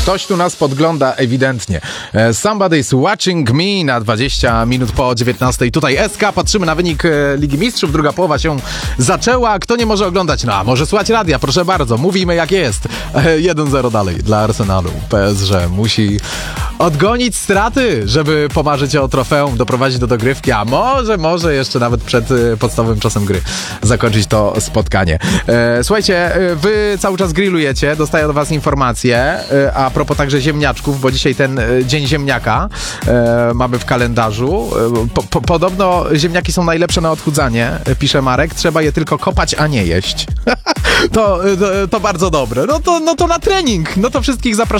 Ktoś tu nas podgląda ewidentnie. Somebody's watching me na 20 minut po 19. Tutaj SK, patrzymy na wynik Ligi Mistrzów, druga połowa się zaczęła. Kto nie może oglądać? No, a może słuchać radia, proszę bardzo. Mówimy jak jest. 1-0 dalej dla Arsenalu. PSG musi odgonić straty, żeby pomarzyć o trofeum, doprowadzić do dogrywki, a może jeszcze nawet przed podstawowym czasem gry zakończyć to spotkanie. Słuchajcie, wy cały czas grillujecie, dostaję od was informacje, a propos także ziemniaczków, bo dzisiaj ten dzień ziemniaka mamy w kalendarzu. Podobno ziemniaki są najlepsze na odchudzanie, pisze Marek, trzeba je tylko kopać, a nie jeść. To bardzo dobre. No to na trening, no to wszystkich zapraszam.